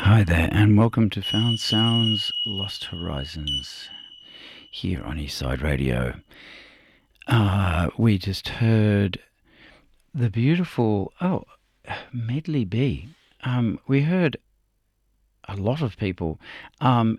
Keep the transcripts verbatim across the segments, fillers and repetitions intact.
Hi there, and welcome to Found Sounds, Lost Horizons, here on Eastside Radio. Uh, we just heard the beautiful, oh, Medley B. Um, we heard a lot of people. Um,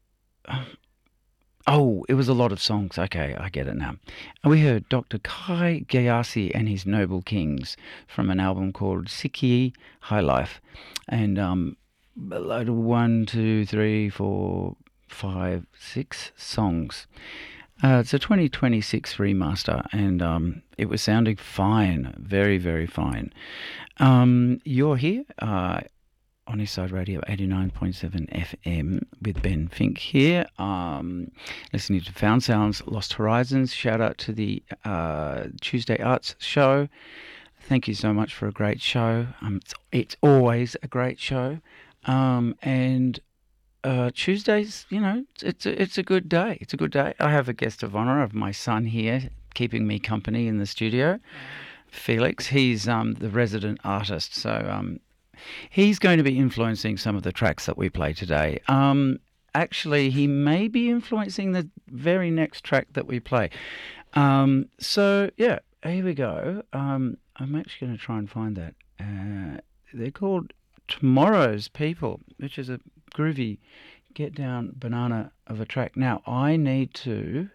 oh, it was a lot of songs. Okay, I get it now. And we heard Doctor Kai Gyasi and his Noble Kings from an album called Sikhi High Life. And um, a load of one, two, three, four, five, six songs. Uh, it's a twenty twenty-six remaster, and um, it was sounding fine, very, very fine. Um, you're here uh, on Eastside Radio eighty-nine point seven F M with Ben Fink here, um, listening to Found Sounds, Lost Horizons. Shout out to the uh, Tuesday Arts Show. Thank you so much for a great show. Um, it's, it's always a great show. Um, and uh, Tuesdays, you know, it's, it's, a, it's a good day. It's a good day. I have a guest of honour of my son here, keeping me company in the studio, Felix. He's um, the resident artist, so um, he's going to be influencing some of the tracks that we play today. Um, actually, he may be influencing the very next track that we play. Um, so, yeah, here we go. Um, I'm actually going to try and find that. Uh, they're called Tomorrow's People, which is a groovy get down banana of a track. Now, I need to...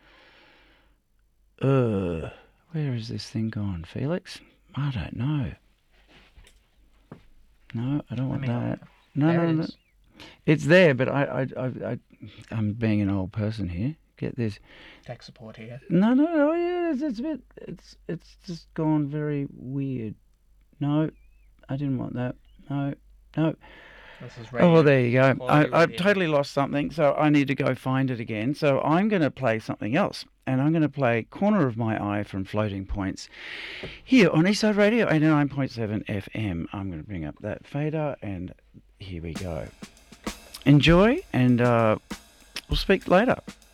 Uh, where is this thing gone, Felix? I don't know. No, I don't want I mean, that. No, there no, it no. is. It's there, but I, I, I, I, I'm being an old person here. Get this. Tech support here. No, no, no. Yeah, it's, it's a bit. It's, it's just gone very weird. No, I didn't want that. No, no. This is Oh, well, radio. there you go. I, Quality I've radio. totally lost something, so I need to go find it again. So I'm going to play something else, and I'm going to play Corner of My Eye from Floating Points here on Eastside Radio eighty-nine point seven F M. I'm going to bring up that fader, and here we go. Enjoy, and uh, we'll speak later.